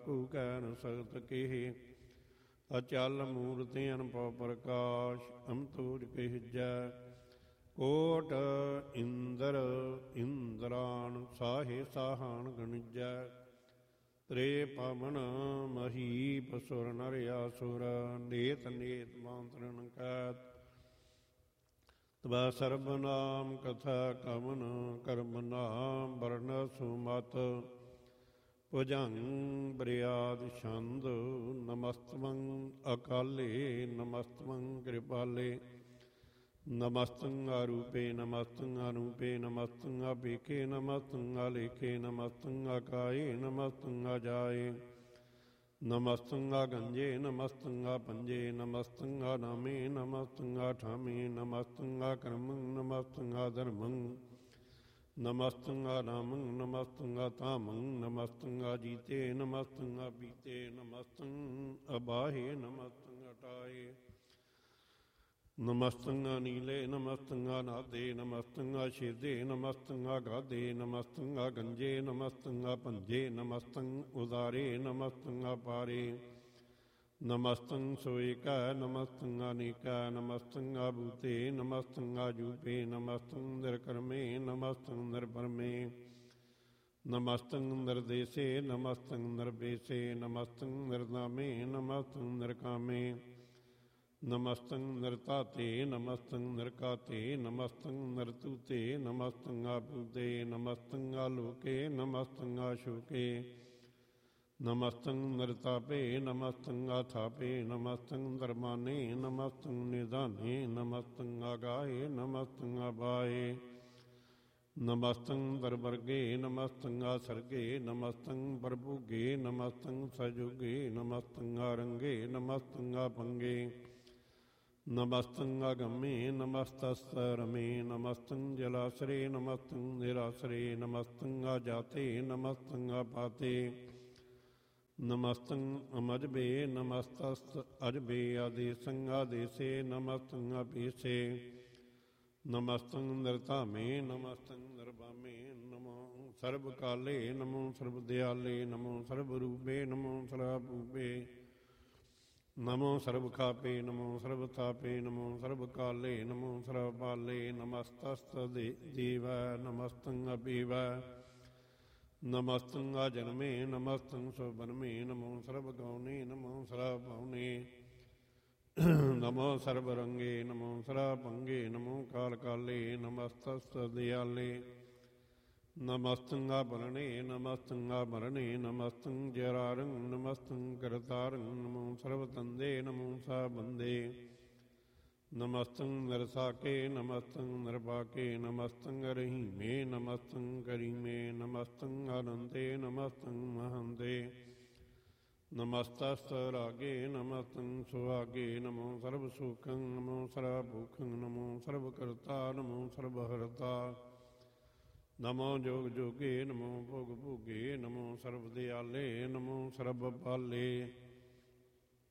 ਕੂਕੈ ਨ ਸਗਤ ਕੇਹਿ। ਅਚਲ ਮੂਰਤਿ ਅਨਭਉ ਪ੍ਰਕਾਸ਼ ਅਮਤੂਜ ਕਹਿਜੈ। ਕੋਟ ਇੰਦਰ ਇੰਦਰਾਨ ਸਾਹੇ ਸਾਹਾਨ ਗਣਿਜੈ। ਤ੍ਰੇ ਪਵਨ ਮਹੀਪ ਸੁਰ ਨਰ ਆਸੁਰ ਨੇਤ ਨੇਤ ਮੰਤਰਨ ਕੈਤ। ਤਬੈ ਸਰਬ ਨਾਮ ਕਥਾ ਕਵਨ ਕਰਮ ਨਾਮ ਵਰਨ ਸੁਮਤ। ਭੁਜੰਗ ਬਰਿਆਦ ਛੰਦ ਨਮਸਤਵੰ ਅਕਾਲੇ ਨਮਸਤਵੰ ਕਿਰਪਾਲੇ। ਨਮਸਤੰ ਆਰੂਪੇ ਨਮਸਤੰ ਅਨੂਪੇ ਨਮਸਤੰ ਆਪੇਖੇ ਨਮਸਤੰ ਆਲੇਖੇ ਨਮਸਤੰ ਆਕਾਏ ਨਮਸਤੰ ਆਜਾਏ। ਨਮਸਤੰ ਆਗੰਜੇ ਨਮਸਤੰ ਆਪੰਜੇ ਨਮਸਤੰ ਆਨਾਮੇ ਨਮਸਤੰ ਆਠਾਮੇ ਨਮਸਤੰ ਆਕਰਮੰ ਨਮਸਤੰ ਆਧਰਮੰ ਨਮਸਤੰ ਆਨਾਮੰ ਨਮਸਤੰ ਆਤਾਮੰ ਨਮਸਤੰ ਆਜੀਤੇ ਨਮਸਤੰ ਆਪੀਤੇ ਨਮਸਤੰ ਅਬਾਹੇ ਨਮਸਤੰ ਹਟਾਏ। ਨਮਸਤੰ ਅਨੀਲੇ ਨਮਸਤੰ ਅਨਾਦੇ ਨਮਸਤੰ ਆਛੇਦੇ ਨਮਸਤੰ ਆਗਾਦੇ ਨਮਸਤੰ ਆਗੰਜੇ ਨਮਸਤੰ ਆਪੰਜੇ ਨਮਸਤੰ ਉਦਾਰੇ ਨਮਸਤੰ ਆਪਾਰੇ। ਨਮਸਤੰ ਸੋਇਕੈ ਨਮਸਤੰ ਅਨੇਕੈ ਨਮਸਤੰ ਆਭੂਤੇ ਨਮਸਤੰ ਆਜੂਪੇ ਨਮਸਤੰ ਨਿਰਕਰਮੇ ਨਮਸਤੰ ਨਿਰਪਰਮੇ। ਨਮਸਤੰ ਨਿਰਦੇਸੇ ਨਮਸਤੰ ਨਿਰਬੇਸੇ ਨਮਸਤੰ ਨਿਰਨਾਮੇ ਨਮਸਤੰ ਨਿਰਕਾਮੇ। ਨਮਸਤੰ ਨਿਰਤਾਤੇ ਨਮਸਤੰ ਨਿਰਕਾਤੇ ਨਮਸਤੰ ਨਿਰਤੂਤੇ ਨਮਸਤੰ ਆਪੂਤੇ ਨਮਸਤੰ ਆਲੋਕੇ ਨਮਸਤੰ ਆਸ਼ੋਕੇ। ਨਮਸਤੰ ਨਿਰਤਾਪੇ ਨਮਸਤੰ ਆਥਾਪੇ ਨਮਸਤੰ ਧਰਮਾਨੇ ਨਮਸਤੰ ਨਿਧਾਨੇ ਨਮਸਤੰ ਆਗਾਏ ਨਮਸਤੰ ਆਬਾਏ। ਨਮਸਤੰ ਦਰਬਰਗੇ ਨਮਸਤੰ ਆਸਰਗੇ ਨਮਸਤੰ ਪ੍ਰਭੁਗੇ ਨਮਸਤੰ ਸਜੁਗੇ ਨਮਸਤੰ ਆਰੰਗੇ ਨਮਸਤੰ ਆਪੰਗੇ। ਨਮਸਤੰ ਆਗਮੇ ਨਮਸਤਸ੍ ਰਮੇ ਨਮਸਤੰ ਜਲਾਸਰੇ ਨਮਸਤੰ ਨਿਰਾਸਰੇ ਨਮਸਤੰ ਆਜਾਤੇ ਨਮਸਤੰ ਆਪਾਤੇ। ਨਮਸਤੰ ਅਮਜਬੇ ਨਮਸਤਸ੍ ਅਜਬੇ ਆਦੇਸੰ ਆਦੇਸੇ ਨਮਸਤੰ ਆਪੀਸੇ। ਨਮਸਤੰ ਨਿਰਧਾਮੇ ਨਮਸਤੰ ਨਿਰਭਾਮੇ ਨਮੋ ਸਰਬ ਕਾਲੇ ਨਮੋ ਸਰਬ ਦਿਆਲੇ ਨਮੋ ਸਰਬ ਰੂਪੇ ਨਮੋ ਸਰਬੂਪੇ। ਨਮੋ ਸਰਬ ਖਾਪੇ ਨਮੋ ਸਰਬ ਥਾਪੇ ਨਮੋ ਸਰਬ ਕਾਲੇ ਨਮੋ ਸਰਬ ਪਾਲੇ। ਨਮਸਤਸ੍ ਦੇਵੈ ਨਮਸਤੰ ਅਪੀਵੈ ਨਮਸਤੰ ਆਜਨਮੇ ਨਮਸਤੰ ਸੁਬਨਮੇ ਨਮੋ ਸਰਬ ਗੌਨੇ ਨਮੋ ਸਰਬ ਭਵਨੇ। ਨਮੋ ਸਰਬ ਰੰਗੇ ਨਮੋ ਸਰਬ ਭੰਗੇ ਨਮੋ ਕਾਲ ਕਾਲੇ ਨਮਸਤਸ੍ ਦਿਆਲੇ। ਨਮਸਤੰ ਆਭਰਣੇ ਨਮਸਤੰ ਆਭਰਣੇ ਨਮਸਤੰ ਜਰਾਰੰ ਨਮਸਤੰ ਕਰਤਾਰੰ ਨਮੋ ਸਰਬ ਤੰਦੇ ਨਮੋ ਸਾ ਬੰਦੇ। ਨਮਸਤੰ ਨਿਰਸਾਕੇ ਨਮਸਤੰ ਨਿਰਪਾਕੇ ਨਮਸਤੰ ਰਹੀਮੇ ਨਮਸਤੰ ਕਰੀਮੇ ਨਮਸਤੰ ਆਨੰਦੇ ਨਮਸਤੰ ਮਹੰਦੇ। ਨਮਸਤਸ੍ ਰਾਗੇ ਨਮਸਤੰ ਸੁਹਾਗੇ ਨਮੋ ਸਰਬ ਸੁਖੰ ਨਮੋ ਸਰਬ ਭੂਖੰ ਨਮੋ ਸਰਬ ਕਰਤਾ ਨਮੋ ਸਰਬ ਹਰਤਾ। ਨਮੋ ਜੋਗ ਜੋਗੇ ਨਮੋ ਭੋਗ ਭੋਗੇ ਨਮੋ ਸਰਬ ਦਿਆਲੇ ਨਮੋ ਸਰਬ ਪਾਲੇ।